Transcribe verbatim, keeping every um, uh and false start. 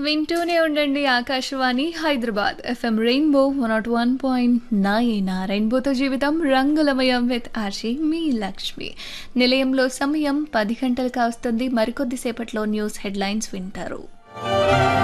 వింటూనే ఉండండి Akashvani Hyderabad FM rainbow one not one point nine రెయిన్బోతో జీవితం రంగులమయం విత్ ఆర్షి మీ లక్ష్మి. నిలయంలో సమయం పది గంటలు కావస్తుంది. మరికొద్దిసేపట్లో న్యూస్ హెడ్లైన్స్ వింటారు.